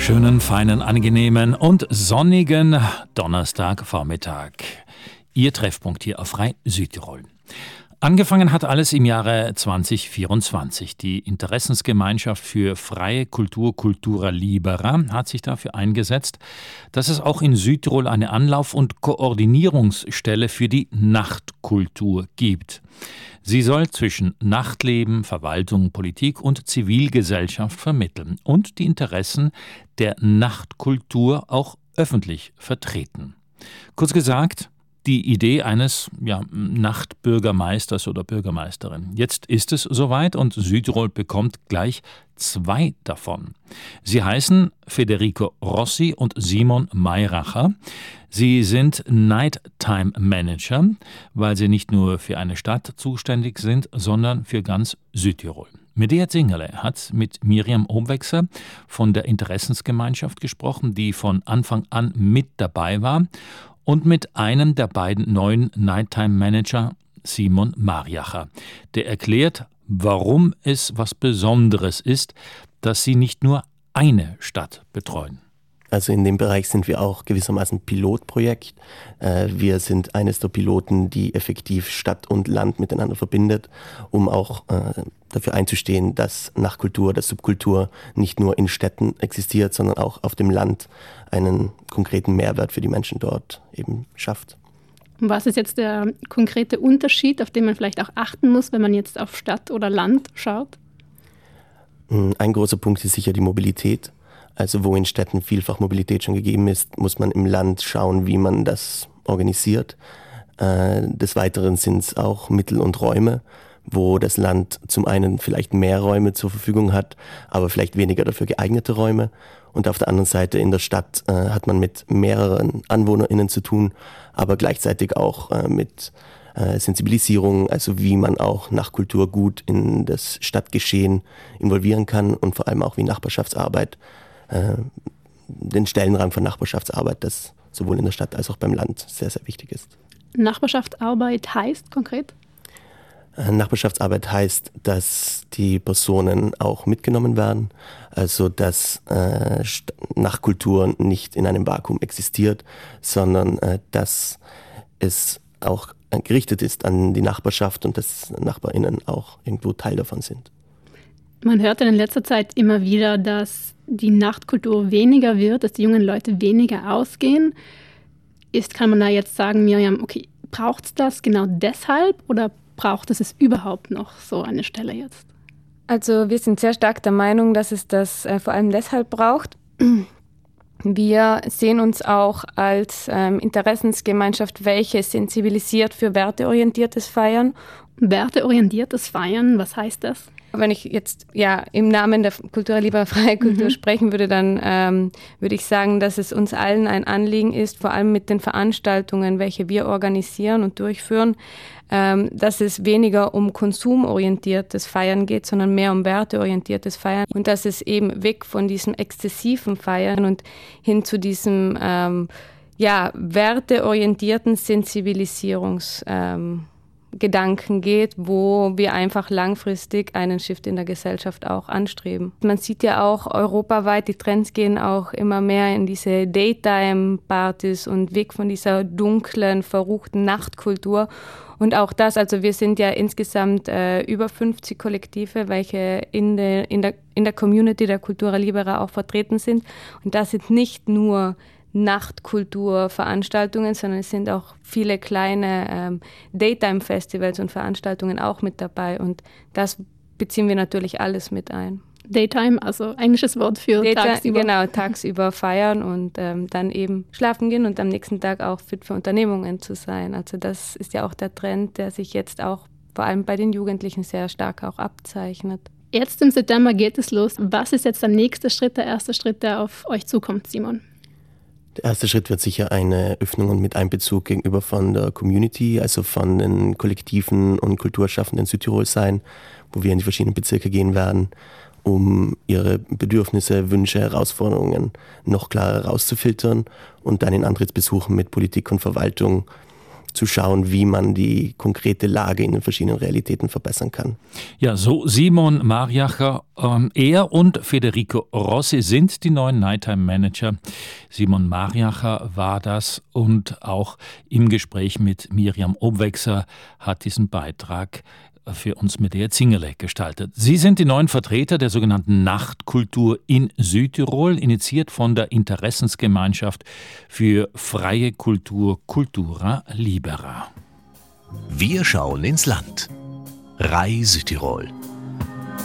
Schönen, feinen, angenehmen und sonnigen Donnerstagvormittag. Ihr Treffpunkt hier auf Frei Südtirol. Angefangen hat alles im Jahre 2024. Die Interessensgemeinschaft für freie Kultur, Cultura Libera, hat sich dafür eingesetzt, dass es auch in Südtirol eine Anlauf- und Koordinierungsstelle für die Nachtkultur gibt. Sie soll zwischen Nachtleben, Verwaltung, Politik und Zivilgesellschaft vermitteln und die Interessen der Nachtkultur auch öffentlich vertreten. Kurz gesagt, die Idee eines Nachtbürgermeisters oder Bürgermeisterin. Jetzt ist es soweit und Südtirol bekommt gleich 2 davon. Sie heißen Federico Rossi und Simon Mayracher. Sie sind Nighttime Manager, weil sie nicht nur für eine Stadt zuständig sind, sondern für ganz Südtirol. Medea Zingerle hat mit Miriam Obwechser von der Interessensgemeinschaft gesprochen, die von Anfang an mit dabei war, und mit einem der beiden neuen Nighttime Manager, Simon Mayracher. Der erklärt, warum es was Besonderes ist, dass sie nicht nur eine Stadt betreuen. Also in dem Bereich sind wir auch gewissermaßen Pilotprojekt. Wir sind eines der Piloten, die effektiv Stadt und Land miteinander verbindet, um auch dafür einzustehen, dass Nachtkultur, dass Subkultur nicht nur in Städten existiert, sondern auch auf dem Land einen konkreten Mehrwert für die Menschen dort eben schafft. Was ist jetzt der konkrete Unterschied, auf den man vielleicht auch achten muss, wenn man jetzt auf Stadt oder Land schaut? Ein großer Punkt ist sicher die Mobilität. Also wo in Städten vielfach Mobilität schon gegeben ist, muss man im Land schauen, wie man das organisiert. Des Weiteren sind es auch Mittel und Räume, wo das Land zum einen vielleicht mehr Räume zur Verfügung hat, aber vielleicht weniger dafür geeignete Räume. Und auf der anderen Seite in der Stadt hat man mit mehreren AnwohnerInnen zu tun, aber gleichzeitig auch mit Sensibilisierung, also wie man auch Nachtkultur gut in das Stadtgeschehen involvieren kann und vor allem auch wie Nachbarschaftsarbeit, den Stellenraum von Nachbarschaftsarbeit, das sowohl in der Stadt als auch beim Land sehr, sehr wichtig ist. Nachbarschaftsarbeit heißt konkret? Nachbarschaftsarbeit heißt, dass die Personen auch mitgenommen werden, also dass Nachtkultur nicht in einem Vakuum existiert, sondern dass es auch gerichtet ist an die Nachbarschaft und dass NachbarInnen auch irgendwo Teil davon sind. Man hört in letzter Zeit immer wieder, dass die Nachtkultur weniger wird, dass die jungen Leute weniger ausgehen. Kann man da jetzt sagen, Miriam, okay, braucht es das genau deshalb oder braucht es überhaupt noch so eine Stelle jetzt? Also wir sind sehr stark der Meinung, dass es das vor allem deshalb braucht. Wir sehen uns auch als Interessensgemeinschaft, welche sensibilisiert für werteorientiertes Feiern. Werteorientiertes Feiern, was heißt das? Wenn ich jetzt im Namen der Cultura Libera freie Kultur sprechen würde, dann würde ich sagen, dass es uns allen ein Anliegen ist, vor allem mit den Veranstaltungen, welche wir organisieren und durchführen, dass es weniger um konsumorientiertes Feiern geht, sondern mehr um werteorientiertes Feiern und dass es eben weg von diesem exzessiven Feiern und hin zu diesem werteorientierten Sensibilisierungsgedanken geht, wo wir einfach langfristig einen Shift in der Gesellschaft auch anstreben. Man sieht ja auch europaweit, die Trends gehen auch immer mehr in diese Daytime-Partys und weg von dieser dunklen, verruchten Nachtkultur. Und auch das, also wir sind ja insgesamt über 50 Kollektive, welche in der Community der Cultura Libera auch vertreten sind. Und das sind nicht nur Nachtkulturveranstaltungen, sondern es sind auch viele kleine Daytime-Festivals und Veranstaltungen auch mit dabei. Und das beziehen wir natürlich alles mit ein. Daytime, also englisches Wort für tagsüber. Genau, tagsüber feiern und dann eben schlafen gehen und am nächsten Tag auch fit für Unternehmungen zu sein. Also das ist ja auch der Trend, der sich jetzt auch vor allem bei den Jugendlichen sehr stark auch abzeichnet. Jetzt im September geht es los. Was ist jetzt der nächste Schritt, der erste Schritt, der auf euch zukommt, Simon? Der erste Schritt wird sicher eine Öffnung und mit Einbezug gegenüber von der Community, also von den Kollektiven und Kulturschaffenden Südtirol sein, wo wir in die verschiedenen Bezirke gehen werden, um ihre Bedürfnisse, Wünsche, Herausforderungen noch klarer rauszufiltern und dann in Antrittsbesuchen mit Politik und Verwaltung zu schauen, wie man die konkrete Lage in den verschiedenen Realitäten verbessern kann. Ja, so Simon Mariacher. Er und Federico Rossi sind die neuen Nighttime Manager. Simon Mariacher war das und auch im Gespräch mit Miriam Obwechser hat diesen Beitrag für uns Medea Zingerle gestaltet. Sie sind die neuen Vertreter der sogenannten Nachtkultur in Südtirol, initiiert von der Interessensgemeinschaft für freie Kultur Cultura Libera. Wir schauen ins Land. RAI Südtirol.